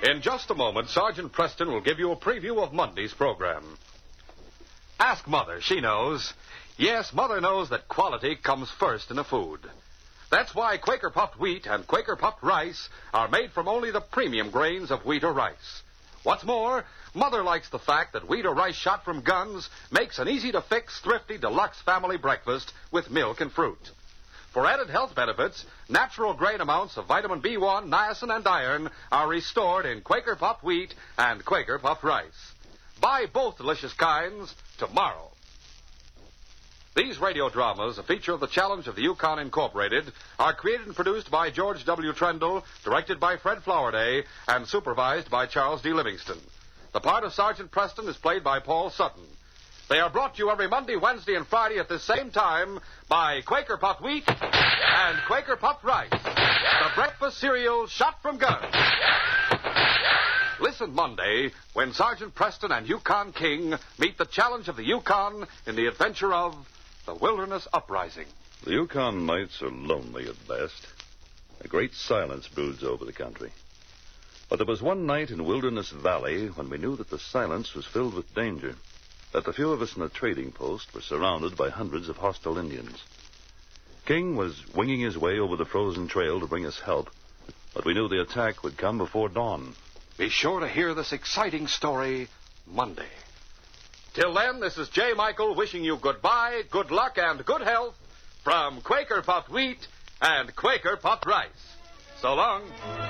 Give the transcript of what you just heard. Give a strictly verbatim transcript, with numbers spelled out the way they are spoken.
In just a moment, Sergeant Preston will give you a preview of Monday's program. Ask Mother. She knows. Yes, Mother knows that quality comes first in a food. That's why Quaker Puffed Wheat and Quaker Puffed Rice are made from only the premium grains of wheat or rice. What's more, Mother likes the fact that wheat or rice shot from guns makes an easy-to-fix, thrifty, deluxe family breakfast with milk and fruit. For added health benefits, natural grain amounts of vitamin B one, niacin, and iron are restored in Quaker Puffed Wheat and Quaker Puffed Rice. Buy both delicious kinds tomorrow. These radio dramas, a feature of the Challenge of the Yukon Incorporated, are created and produced by George W. Trendle, directed by Fred Flowerday, and supervised by Charles D. Livingston. The part of Sergeant Preston is played by Paul Sutton. They are brought to you every Monday, Wednesday, and Friday at this same time by Quaker Puffed Wheat and Quaker Puffed Rice, the breakfast cereal shot from guns. Listen Monday when Sergeant Preston and Yukon King meet the Challenge of the Yukon in the adventure of the Wilderness Uprising. The Yukon nights are lonely at best. A great silence broods over the country. But there was one night in Wilderness Valley when we knew that the silence was filled with danger, that the few of us in the trading post were surrounded by hundreds of hostile Indians. King was winging his way over the frozen trail to bring us help, but we knew the attack would come before dawn. Be sure to hear this exciting story Monday. Till then, this is J. Michael wishing you goodbye, good luck, and good health from Quaker Puffed Wheat and Quaker Puffed Rice. So long.